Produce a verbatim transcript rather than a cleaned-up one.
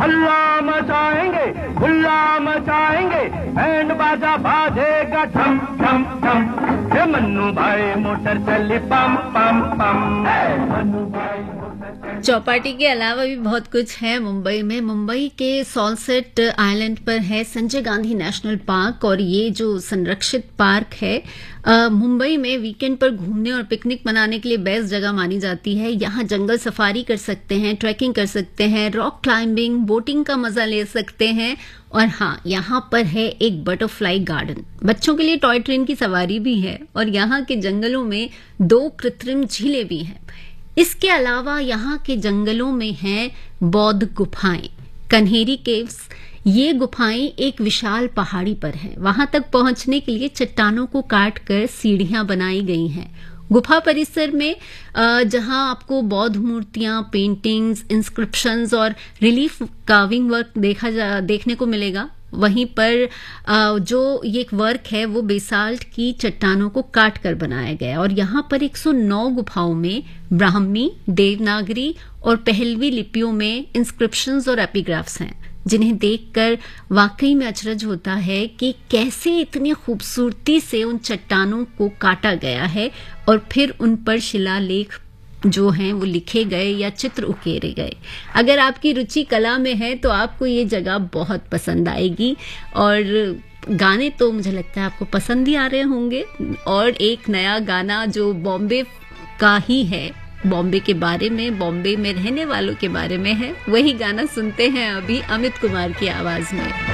हल्ला मचाएंगे, हुल्ला मचाएंगे, बैंड बाजा बाजेगा ठम ठम ठम। हे मन्नू भाई मोटर चली पम पम पम। मन्नू भाई चौपाटी के अलावा भी बहुत कुछ है मुंबई में। मुंबई के सॉलसेट आइलैंड पर है संजय गांधी नेशनल पार्क, और ये जो संरक्षित पार्क है आ, मुंबई में वीकेंड पर घूमने और पिकनिक मनाने के लिए बेस्ट जगह मानी जाती है। यहाँ जंगल सफारी कर सकते हैं, ट्रैकिंग कर सकते हैं, रॉक क्लाइंबिंग, बोटिंग का मजा ले सकते हैं, और हाँ, यहाँ पर है एक बटरफ्लाई गार्डन। बच्चों के लिए टॉय ट्रेन की सवारी भी है, और यहाँ के जंगलों में दो कृत्रिम झीलें भी हैं। इसके अलावा यहाँ के जंगलों में हैं बौद्ध गुफाएं, कन्हेरी केव्स। ये गुफाएं एक विशाल पहाड़ी पर हैं। वहां तक पहुंचने के लिए चट्टानों को काटकर सीढ़ियां बनाई गई हैं। गुफा परिसर में जहां आपको बौद्ध मूर्तियां, पेंटिंग्स, इंस्क्रिप्शंस और रिलीफ कार्विंग वर्क देखा जा देखने को मिलेगा। वहीं पर जो ये एक वर्क है वो बेसाल्ट की चट्टानों को काट कर बनाया गया, और यहाँ पर एक सौ नौ गुफाओं में ब्राह्मी, देवनागरी और पहलवी लिपियों में इंस्क्रिप्शंस और एपिग्राफ्स हैं, जिन्हें देखकर वाकई में अचरज होता है कि कैसे इतनी खूबसूरती से उन चट्टानों को काटा गया है और फिर उन पर शिलालेख जो हैं वो लिखे गए या चित्र उकेरे गए। अगर आपकी रुचि कला में है तो आपको ये जगह बहुत पसंद आएगी, और गाने तो मुझे लगता है आपको पसंद ही आ रहे होंगे। और एक नया गाना जो बॉम्बे का ही है, बॉम्बे के बारे में, बॉम्बे में रहने वालों के बारे में है, वही गाना सुनते हैं अभी अमित कुमार की आवाज में।